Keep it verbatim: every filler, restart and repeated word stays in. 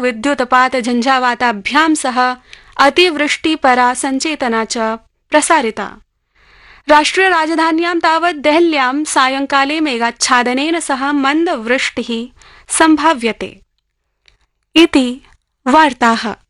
विद्युत्पात झंझावाताभ्यां सह अतिवृष्टिपरा सञ्चेतना च प्रसारिता। राष्ट्रिय राजधान्यां तावत् देहल्यां सायंकाले मेघाच्छादनेन सह मन्दवृष्टिः सम्भाव्यते। इति वार्ताः।